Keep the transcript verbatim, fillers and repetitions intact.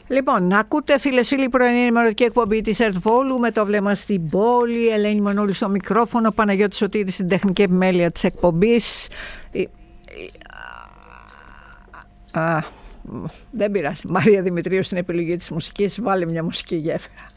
Λοιπόν, να ακούτε φίλες φίλοι πρωινή ενημερωτική εκπομπή της Earth Volu με το βλέμμα στην πόλη, Ελένη Μονούλη στο μικρόφωνο, Παναγιώτη Σωτήρη στην τεχνική επιμέλεια της εκπομπής. Α, δεν πειράζει. Μαρία Δημητρίου στην επιλογή της μουσικής. Βάλε μια μουσική γέφυρα.